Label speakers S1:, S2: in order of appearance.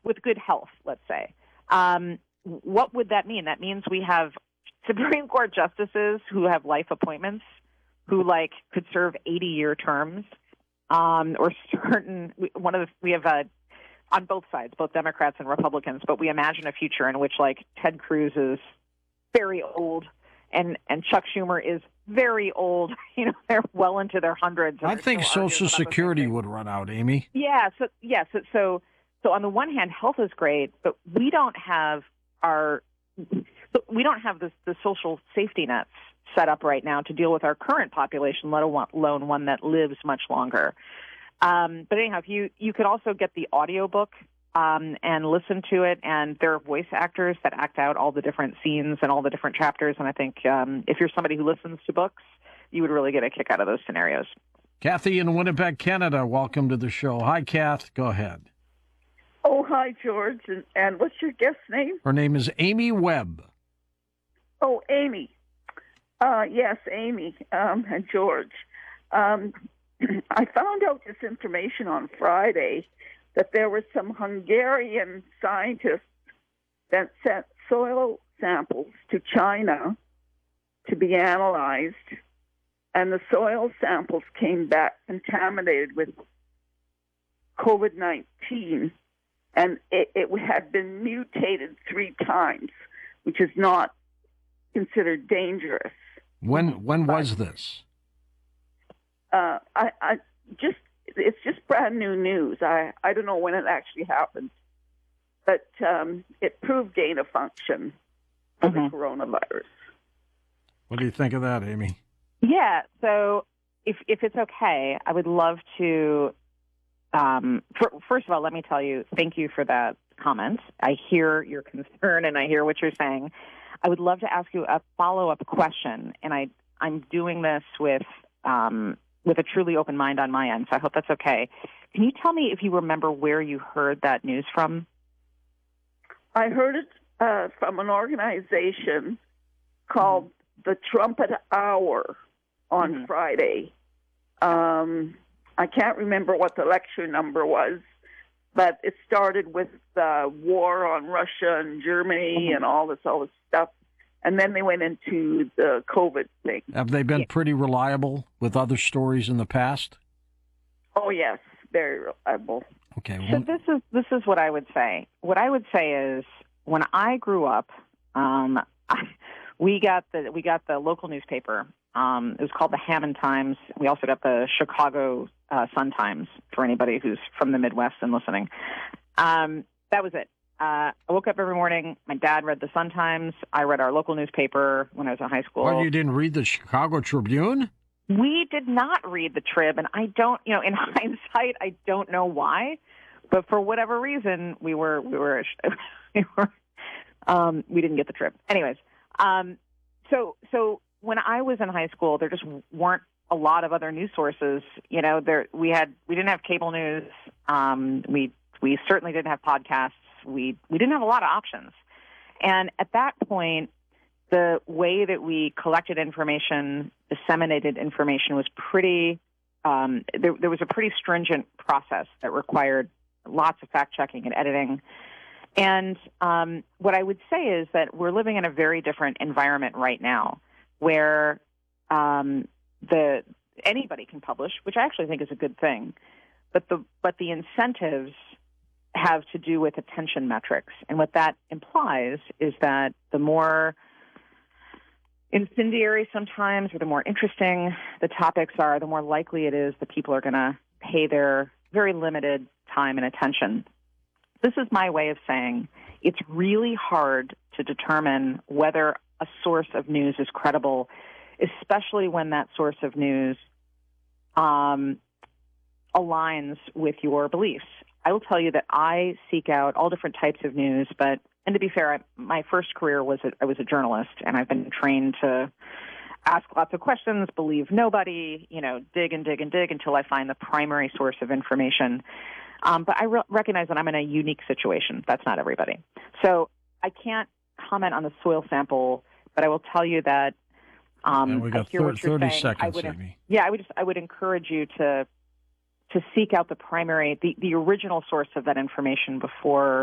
S1: with good health, let's say. What would that mean? That means we have Supreme Court justices who have life appointments, who could serve 80-year terms, or we have on both sides, both Democrats and Republicans, but we imagine a future in which Ted Cruz is very old and Chuck Schumer is very old. They're well into their hundreds.
S2: I think Social Security would run out, Amy.
S1: Yeah. So on the one hand, health is great, but we don't have the social safety nets set up right now to deal with our current population, let alone one that lives much longer. But anyhow, if you could also get the audiobook and listen to it, and there are voice actors that act out all the different scenes and all the different chapters. And I think if you're somebody who listens to books, you would really get a kick out of those scenarios.
S2: Kathy in Winnipeg, Canada, welcome to the show. Hi, Kath. Go ahead.
S3: Oh, hi, George. And what's your guest's name?
S2: Her name is Amy Webb.
S3: Oh, Amy. Yes, Amy and George. I found out this information on Friday that there were some Hungarian scientists that sent soil samples to China to be analyzed, and the soil samples came back contaminated with COVID-19, and it had been mutated 3 times, which is not considered dangerous.
S2: When was this?
S3: It's just brand new news. I don't know when it actually happened, but it proved gain of function for the coronavirus.
S2: What do you think of that, Amy?
S1: Yeah. So if it's okay, I would love to. First of all, let me tell you, thank you for that comment. I hear your concern and I hear what you're saying. I would love to ask you a follow-up question, and I'm doing this with a truly open mind on my end, so I hope that's okay. Can you tell me if you remember where you heard that news from?
S3: I heard it from an organization called the Trumpet Hour on Friday. I can't remember what the lecture number was, but it started with the war on Russia and Germany and all this stuff. And then they went into the COVID thing.
S2: Have they been pretty reliable with other stories in the past?
S3: Oh, yes, very reliable.
S2: Okay.
S1: So this is what I would say. What I would say is, when I grew up, we got the local newspaper. It was called the Hammond Times. We also got the Chicago Sun-Times for anybody who's from the Midwest and listening. That was it. I woke up every morning. My dad read the Sun-Times. I read our local newspaper when I was in high school.
S2: Well, you didn't read the Chicago Tribune?
S1: We did not read the Trib, and I don't, in hindsight, I don't know why, but for whatever reason, we didn't get the Trib. Anyways, so when I was in high school, there just weren't a lot of other news sources. We didn't have cable news. We certainly didn't have podcasts. We didn't have a lot of options. And at that point, the way that we collected information, disseminated information was pretty, there was a pretty stringent process that required lots of fact-checking and editing. And what I would say is that we're living in a very different environment right now, where anybody can publish, which I actually think is a good thing, but the incentives have to do with attention metrics. And what that implies is that the more incendiary sometimes, or the more interesting the topics are, the more likely it is that people are going to pay their very limited time and attention. This is my way of saying it's really hard to determine whether a source of news is credible, especially when that source of news aligns with your beliefs. I will tell you that I seek out all different types of news, and to be fair, my first career I was a journalist, and I've been trained to ask lots of questions, believe nobody, dig and dig and dig until I find the primary source of information. But I recognize that I'm in a unique situation. That's not everybody. So I can't comment on the soil sample, but I will tell you that
S2: and we got
S1: I hear what you're
S2: 30
S1: saying.
S2: seconds, Amy.
S1: Yeah, I would encourage you to seek out the primary, the original source of that information before